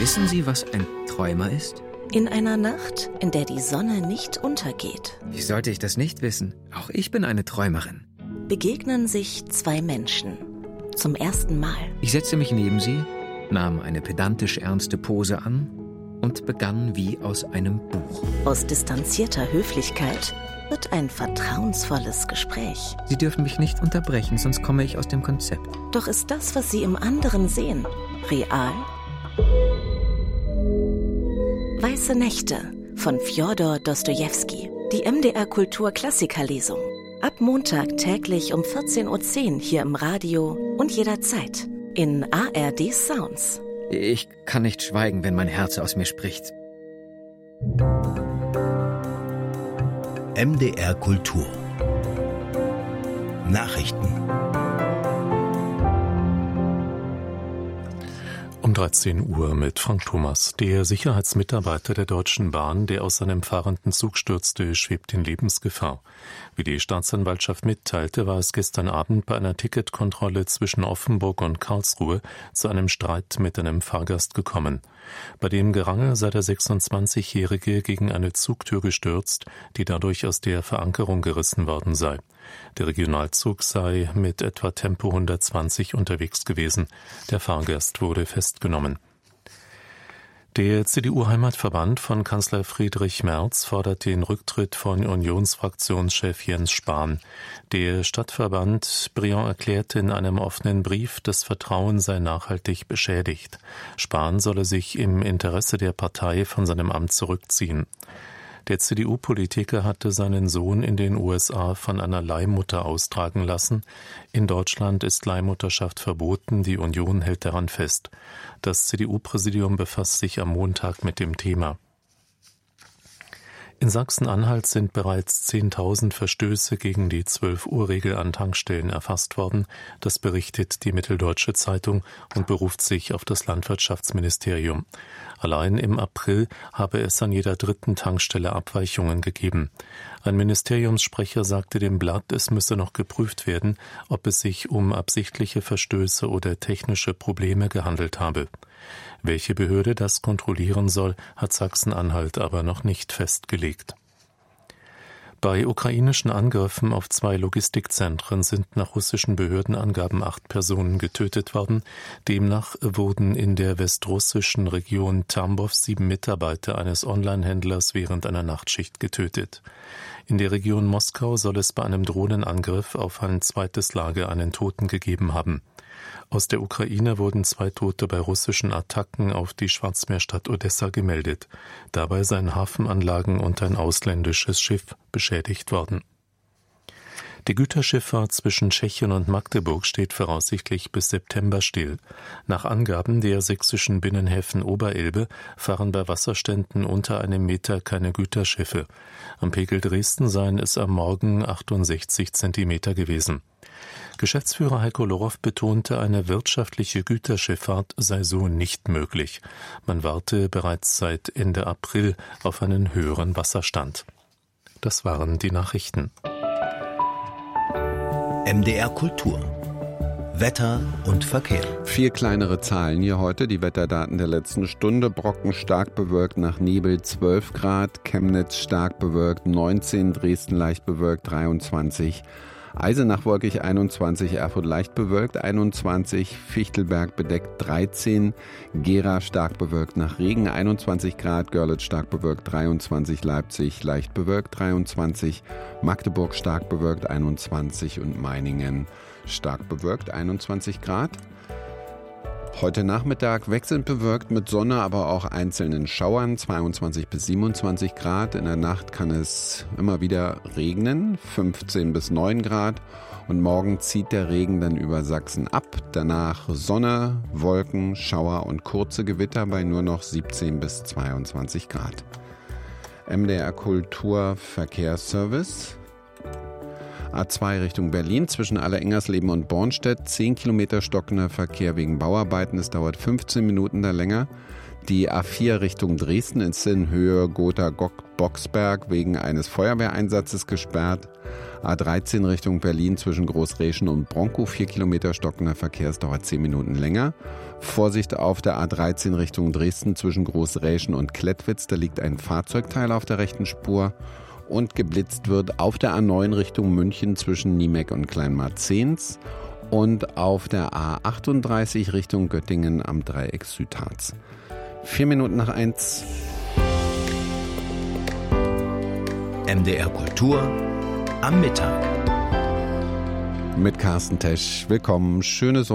Wissen Sie, was ein Träumer ist? In einer Nacht, in der die Sonne nicht untergeht. Wie sollte ich das nicht wissen? Auch ich bin eine Träumerin. Begegnen sich zwei Menschen. Zum ersten Mal. Ich setzte mich neben sie, nahm eine pedantisch ernste Pose an und begann wie aus einem Buch. Aus distanzierter Höflichkeit wird ein vertrauensvolles Gespräch. Sie dürfen mich nicht unterbrechen, sonst komme ich aus dem Konzept. Doch ist das, was Sie im anderen sehen, real? Weiße Nächte von Fjodor Dostojewski. Die MDR Kultur Klassikerlesung. Ab Montag täglich um 14.10 Uhr hier im Radio und jederzeit in ARD Sounds. Ich kann nicht schweigen, wenn mein Herz aus mir spricht. MDR Kultur Nachrichten. Um 13 Uhr mit Frank Thomas. Der Sicherheitsmitarbeiter der Deutschen Bahn, der aus seinem fahrenden Zug stürzte, schwebt in Lebensgefahr. Wie die Staatsanwaltschaft mitteilte, war es gestern Abend bei einer Ticketkontrolle zwischen Offenburg und Karlsruhe zu einem Streit mit einem Fahrgast gekommen. Bei dem Gerangel sei der 26-Jährige gegen eine Zugtür gestürzt, die dadurch aus der Verankerung gerissen worden sei. Der Regionalzug sei mit etwa Tempo 120 unterwegs gewesen. Der Fahrgast wurde festgenommen. Der CDU-Heimatverband von Kanzler Friedrich Merz fordert den Rücktritt von Unionsfraktionschef Jens Spahn. Der Stadtverband Briand erklärte in einem offenen Brief, das Vertrauen sei nachhaltig beschädigt. Spahn solle sich im Interesse der Partei von seinem Amt zurückziehen. Der CDU-Politiker hatte seinen Sohn in den USA von einer Leihmutter austragen lassen. In Deutschland ist Leihmutterschaft verboten, die Union hält daran fest. Das CDU-Präsidium befasst sich am Montag mit dem Thema. In Sachsen-Anhalt sind bereits 10.000 Verstöße gegen die 12-Uhr-Regel an Tankstellen erfasst worden. Das berichtet die Mitteldeutsche Zeitung und beruft sich auf das Landwirtschaftsministerium. Allein im April habe es an jeder dritten Tankstelle Abweichungen gegeben. Ein Ministeriumssprecher sagte dem Blatt, es müsse noch geprüft werden, ob es sich um absichtliche Verstöße oder technische Probleme gehandelt habe. Welche Behörde das kontrollieren soll, hat Sachsen-Anhalt aber noch nicht festgelegt. Bei ukrainischen Angriffen auf 2 Logistikzentren sind nach russischen Behördenangaben 8 Personen getötet worden. Demnach wurden in der westrussischen Region Tambov 7 Mitarbeiter eines Onlinehändlers während einer Nachtschicht getötet. In der Region Moskau soll es bei einem Drohnenangriff auf ein zweites Lager einen Toten gegeben haben. Aus der Ukraine wurden 2 Tote bei russischen Attacken auf die Schwarzmeerstadt Odessa gemeldet. Dabei seien Hafenanlagen und ein ausländisches Schiff beschädigt worden. Die Güterschifffahrt zwischen Tschechien und Magdeburg steht voraussichtlich bis September still. Nach Angaben der sächsischen Binnenhäfen Oberelbe fahren bei Wasserständen unter 1 Meter keine Güterschiffe. Am Pegel Dresden seien es am Morgen 68 Zentimeter gewesen. Geschäftsführer Heiko Lorow betonte, eine wirtschaftliche Güterschifffahrt sei so nicht möglich. Man warte bereits seit Ende April auf einen höheren Wasserstand. Das waren die Nachrichten. MDR Kultur Wetter und Verkehr. 4 kleinere Zahlen hier heute, die Wetterdaten der letzten Stunde. Brocken stark bewölkt, nach Nebel 12 Grad, Chemnitz stark bewölkt 19, Dresden leicht bewölkt 23, Eisenach wolkig 21, Erfurt leicht bewölkt 21, Fichtelberg bedeckt 13, Gera stark bewölkt nach Regen 21 Grad, Görlitz stark bewölkt 23, Leipzig leicht bewölkt 23, Magdeburg stark bewölkt 21 und Meiningen stark bewölkt 21 Grad. Heute Nachmittag wechselnd bewölkt mit Sonne, aber auch einzelnen Schauern, 22 bis 27 Grad. In der Nacht kann es immer wieder regnen, 15 bis 9 Grad. Und morgen zieht der Regen dann über Sachsen ab. Danach Sonne, Wolken, Schauer und kurze Gewitter bei nur noch 17 bis 22 Grad. MDR Kultur Verkehrsservice. A2 Richtung Berlin zwischen Allerengersleben und Bornstedt, 10 Kilometer stockender Verkehr wegen Bauarbeiten. Es dauert 15 Minuten da länger. Die A4 Richtung Dresden ist in Höhe Gotha-Boxberg wegen eines Feuerwehreinsatzes gesperrt. A13 Richtung Berlin zwischen Großräschen und Bronkow, 4 Kilometer stockender Verkehr, es dauert 10 Minuten länger. Vorsicht auf der A13 Richtung Dresden zwischen Großräschen und Klettwitz, da liegt ein Fahrzeugteil auf der rechten Spur. Und geblitzt wird auf der A9 Richtung München zwischen Niemeck und Kleinmarzens. Und auf der A38 Richtung Göttingen am Dreieck Südharz. 4 Minuten nach 1. MDR Kultur am Mittag. Mit Carsten Tesch. Willkommen. Schönes